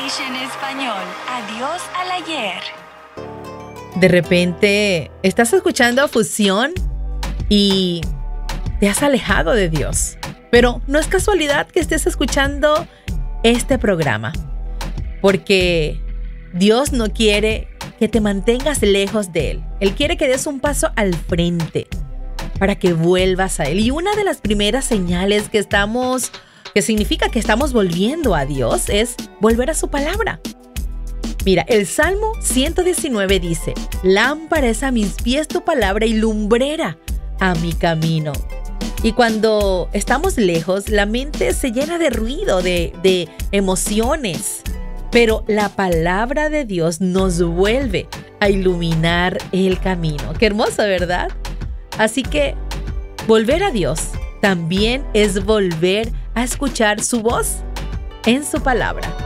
English en español. Adiós al ayer. De repente estás escuchando Fusión y te has alejado de Dios. Pero no es casualidad que estés escuchando este programa, porque Dios no quiere que te mantengas lejos de Él. Él quiere que des un paso al frente para que vuelvas a Él. Y una de las primeras señales que significa que estamos volviendo a Dios es volver a su palabra. Mira, el Salmo 119 dice: lámpara es a mis pies tu palabra y lumbrera a mi camino. Y cuando estamos lejos, la mente se llena de ruido, de emociones. Pero la palabra de Dios nos vuelve a iluminar el camino. Qué hermoso, ¿verdad? Así que volver a Dios también es volver a escuchar su voz en su palabra.